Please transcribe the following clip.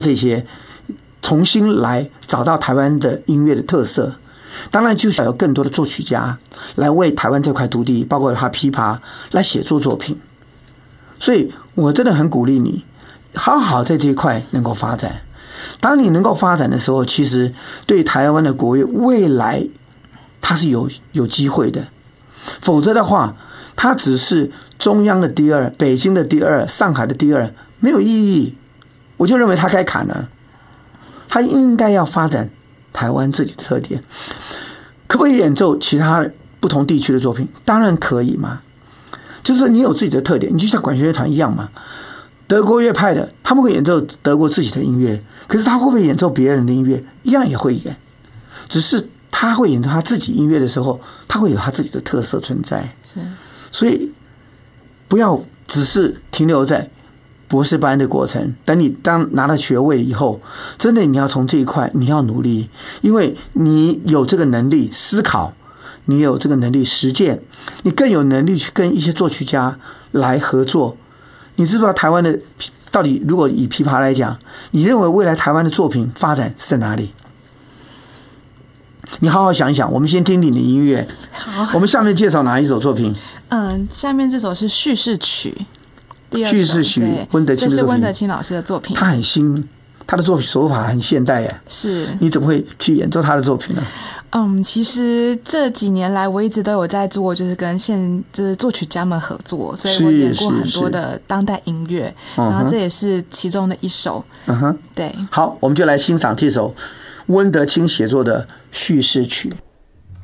这些重新来找到台湾的音乐的特色。当然就是要有更多的作曲家来为台湾这块土地，包括他琵琶来写作作品。所以我真的很鼓励你好好在这一块能够发展。当你能够发展的时候，其实对台湾的国乐未来它是有机会的。否则的话，它只是中央的第二，北京的第二，上海的第二，没有意义。我就认为它该砍了，它应该要发展台湾自己的特点。可不可以演奏其他不同地区的作品？当然可以嘛，就是你有自己的特点，你就像管弦乐团一样嘛。德国乐派的他们会演奏德国自己的音乐，可是他会不会演奏别人的音乐？一样也会演，只是他会演奏他自己音乐的时候，他会有他自己的特色存在。所以不要只是停留在博士班的过程，等你拿了学位以后，真的你要从这一块你要努力，因为你有这个能力思考，你有这个能力实践，你更有能力去跟一些作曲家来合作。你知道台湾的到底，如果以琵琶来讲，你认为未来台湾的作品发展是在哪里？你好好想一想。我们先听听你的音乐。 好， 我们下面介绍哪一首作品？ 下面这首是叙事曲。 叙事曲，温德清的作品。 这是温德清老师的作品。 他很新，他的作品手法很现代耶。 是。 你怎么会去演奏他的作品呢？ 其实这几年来我一直都有在做，就是跟就是作曲家们合作，所以我演过很多的当代音乐，然后这也是其中的一首。对。 好，我们就来欣赏这首温德清写作的叙事曲。